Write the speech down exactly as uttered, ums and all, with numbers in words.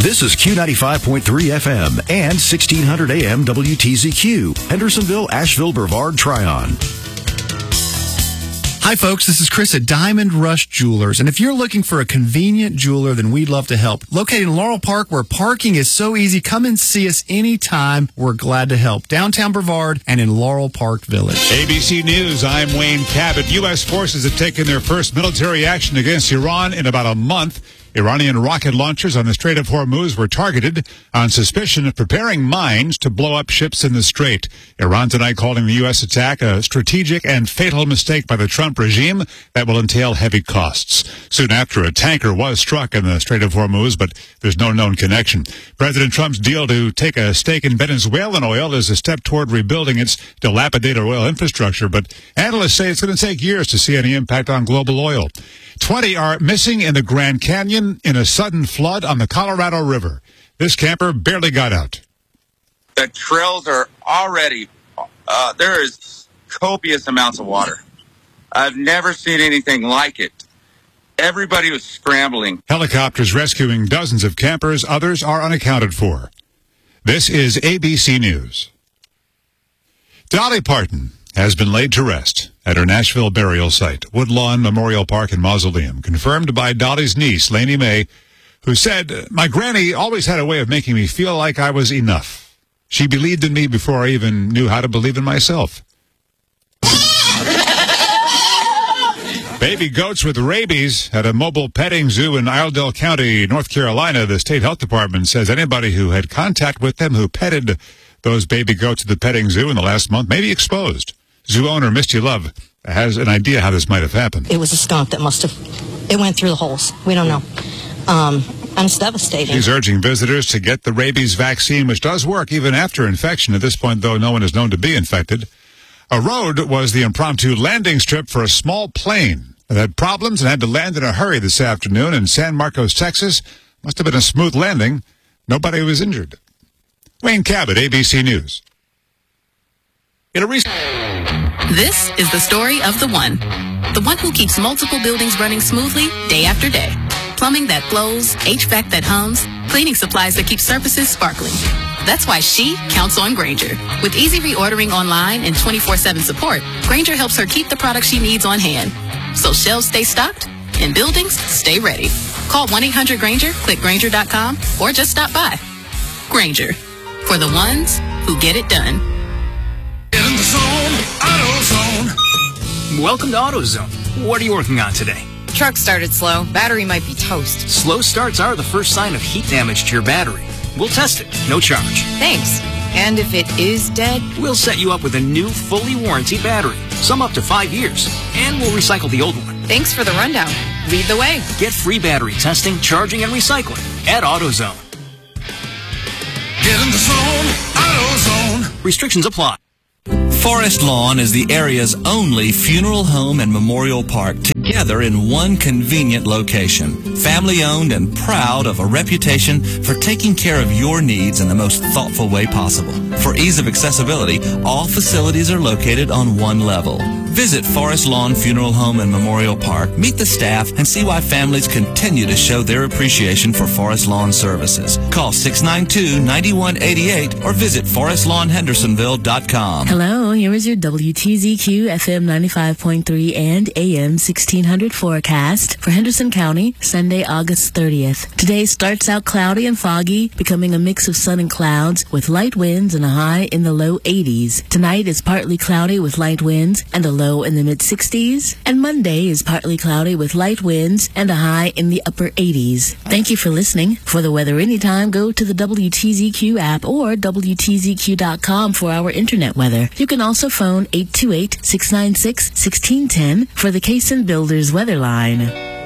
This is Q ninety-five point three F M and sixteen hundred A M W T Z Q, Hendersonville, Asheville, Brevard, Tryon. Hi, folks. This is Chris at Diamond Rush Jewelers. And if you're looking for a convenient jeweler, then we'd love to help. Located in Laurel Park, where parking is so easy, come and see us anytime. We're glad to help. Downtown Brevard and in Laurel Park Village. A B C News, I'm Wayne Cabot. U S forces have taken their first military action against Iran in about a month. Iranian rocket launchers on the Strait of Hormuz were targeted on suspicion of preparing mines to blow up ships in the strait. Iran tonight calling the U S attack a strategic and fatal mistake by the Trump regime that will entail heavy costs. Soon after, a tanker was struck in the Strait of Hormuz, but there's no known connection. President Trump's deal to take a stake in Venezuelan oil is a step toward rebuilding its dilapidated oil infrastructure, but analysts say it's going to take years to see any impact on global oil. twenty are missing in the Grand Canyon in a sudden flood on the Colorado River. This camper barely got out. The trails are already, uh, there is copious amounts of water. I've never seen anything like it. Everybody was scrambling. Helicopters rescuing dozens of campers. Others are unaccounted for. This is A B C News. Dolly Parton has been laid to rest at her Nashville burial site, Woodlawn Memorial Park and Mausoleum, confirmed by Dolly's niece, Lainey May, who said, "My granny always had a way of making me feel like I was enough. She believed in me before I even knew how to believe in myself." Baby goats with rabies at a mobile petting zoo in Iredell County, North Carolina. The state health department says anybody who had contact with them who petted those baby goats at the petting zoo in the last month may be exposed. Zoo owner Misty Love has an idea how this might have happened. It was a skunk that must have, it went through the holes. We don't know. Um, and it's devastating. She's urging visitors to get the rabies vaccine, which does work even after infection. At this point, though, no one is known to be infected. A road was the impromptu landing strip for a small plane that had problems and had to land in a hurry this afternoon in San Marcos, Texas. Must have been a smooth landing. Nobody was injured. Wayne Cabot, A B C News. In a recent... This is the story of the one. The one who keeps multiple buildings running smoothly day after day. Plumbing that flows, H V A C that hums, cleaning supplies that keep surfaces sparkling. That's why she counts on Grainger. With easy reordering online and twenty-four seven support, Grainger helps her keep the products she needs on hand. So shelves stay stocked and buildings stay ready. Call one eight hundred Grainger, click Grainger dot com, or just stop by. Grainger, for the ones who get it done. In the zone, AutoZone. Welcome to AutoZone. What are you working on today? Truck started slow. Battery might be toast. Slow starts are the first sign of heat damage to your battery. We'll test it, no charge. Thanks. And if it is dead? We'll set you up with a new, fully warranted battery. Some up to five years. And we'll recycle the old one. Thanks for the rundown. Lead the way. Get free battery testing, charging, and recycling at AutoZone. Get in the zone, AutoZone. Restrictions apply. Forest Lawn is the area's only funeral home and memorial park together in one convenient location. Family owned and proud of a reputation for taking care of your needs in the most thoughtful way possible. For ease of accessibility, all facilities are located on one level. Visit Forest Lawn Funeral Home and Memorial Park, meet the staff, and see why families continue to show their appreciation for Forest Lawn services. Call six nine two, nine one eight eight or visit forest lawn hendersonville dot com. Hello, here is your W T Z Q F M ninety-five point three and A M sixteen hundred forecast for Henderson County, Sunday, August thirtieth. Today starts out cloudy and foggy, becoming a mix of sun and clouds with light winds and a high in the low eighties. Tonight is partly cloudy with light winds and a low in the mid-sixties. And Monday is partly cloudy with light winds and a high in the upper eighties. Thank you for listening. For the weather anytime, go to the W T Z Q app or W T Z Q dot com for our internet weather. You can also phone eight two eight, six nine six, one six one zero for the Cason Builders weather line.